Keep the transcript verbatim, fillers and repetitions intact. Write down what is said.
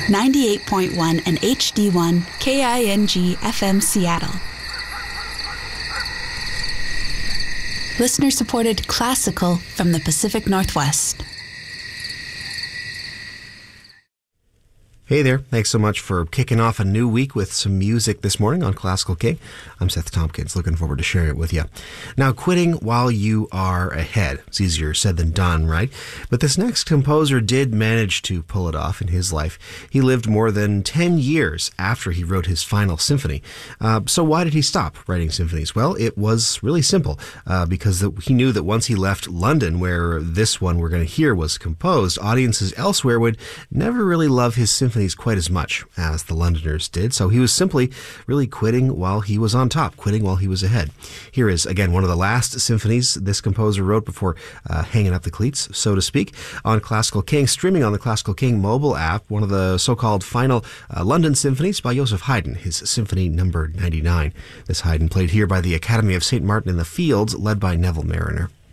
ninety-eight point one and H D one K I N G F M Seattle. Listener-supported classical from the Pacific Northwest. Hey there. Thanks so much for kicking off a new week with some music this morning on Classical K. I'm Seth Tompkins, looking forward to sharing it with you. Now, quitting while you are ahead. It's easier said than done, right? But this next composer did manage to pull it off in his life. He lived more than ten years after he wrote his final symphony. Uh, so why did he stop writing symphonies? Well, it was really simple, uh, because the, he knew that once he left London, where this one we're going to hear was composed, audiences elsewhere would never really love his symphonies quite as much as the Londoners did. So he was simply really quitting while he was on top, quitting while he was ahead. Here is, again, one of the last symphonies this composer wrote before uh, hanging up the cleats, so to speak, on Classical King, streaming on the Classical King mobile app, one of the so-called final uh, London symphonies by Joseph Haydn, his symphony number ninety-nine. This Haydn played here by the Academy of Saint Martin in the Fields, led by Neville Marriner.